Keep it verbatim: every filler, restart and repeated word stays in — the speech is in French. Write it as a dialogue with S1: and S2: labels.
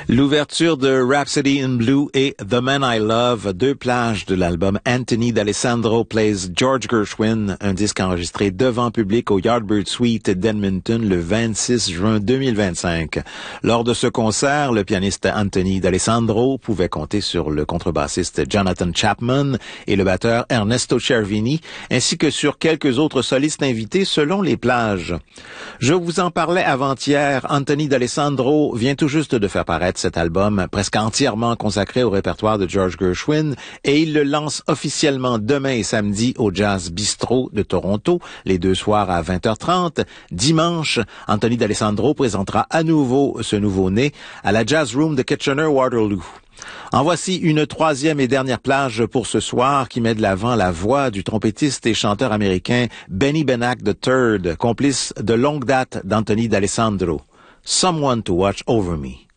S1: L'ouverture de Rhapsody in Blue et The Man I Love, deux plages de l'album Anthony D'Alessandro Plays George Gershwin, un disque enregistré devant public au Yardbird Suite d'Edmonton le vingt-six juin deux mille vingt-cinq. Lors de ce concert, le pianiste Anthony D'Alessandro pouvait compter sur le contrebassiste Jonathan Chapman et le batteur Ernesto Cervini, ainsi que sur quelques autres solistes invités selon les plages. Je vous en parlais avant-hier, Anthony D'Alessandro vient tout juste de faire paraître cet album presque entièrement consacré au répertoire de George Gershwin et il le lance officiellement demain et samedi au Jazz Bistro de Toronto, les deux soirs à vingt heures trente. Dimanche, Anthony D'Alessandro présentera à nouveau ce nouveau-né à la Jazz Room de Kitchener-Waterloo. En voici une troisième et dernière plage pour ce soir qui met de l'avant la voix du trompettiste et chanteur américain Benny Benach the third, complice de longue date d'Anthony D'Alessandro. Someone to Watch Over Me.